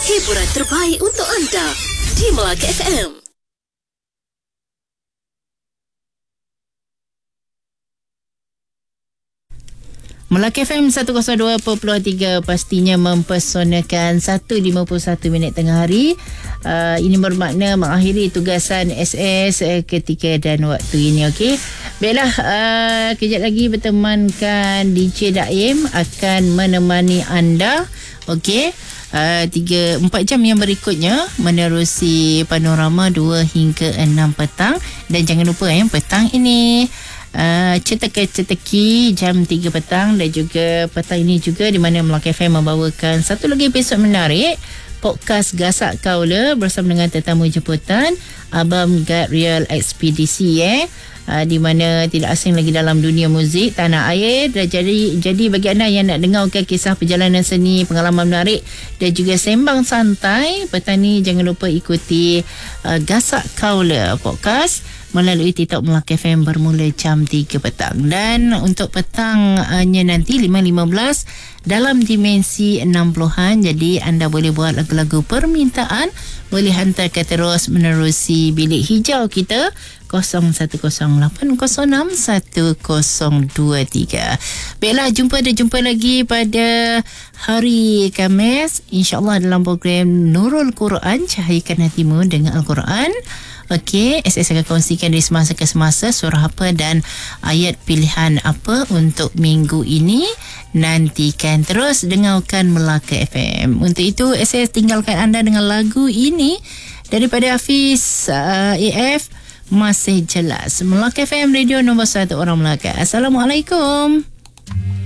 Hiburan terbaik untuk anda di Melaka FM. Melaka FM 102.3 pastinya mempesonakan 1.51 minit tengah hari. Ini bermakna mengakhiri tugasan SS ketika dan waktu ini. Okey. Baiklah, kejap lagi bertemankan DJ Daim akan menemani anda. Okey. 3-4 jam yang berikutnya menerusi panorama 2 hingga 6 petang. Dan jangan lupa petang ini ceteki jam 3 petang dan juga petang ini juga di mana Melaka FM membawakan satu lagi episod menarik podcast Gasak Kaula bersama dengan tetamu jemputan Abang Gabriel Ekspedisi di mana tidak asing lagi dalam dunia muzik tanah air. Dan jadi bagi anda yang nak dengarkan kisah perjalanan seni, pengalaman menarik dan juga sembang santai petang ni, jangan lupa ikuti Gasak Kaula podcast melalui TikTok Melaka FM bermula jam 3 petang. Dan untuk petangnya nanti 5.15 dalam dimensi 60-an. Jadi anda boleh buat lagu-lagu permintaan, boleh hantarkan terus menerusi bilik hijau kita 0108061023. Baiklah, jumpa lagi pada hari Khamis insya-Allah dalam program Nurul Quran, cahayakan hatimu dengan Al-Quran. Okey, SS akan kongsikan dari semasa ke semasa surah apa dan ayat pilihan apa untuk minggu ini. Nantikan terus dengarkan Melaka FM. Untuk itu SS tinggalkan anda dengan lagu ini daripada Hafiz AF, Masih Jelas. Melaka FM, radio nombor 1 orang Melaka. Assalamualaikum.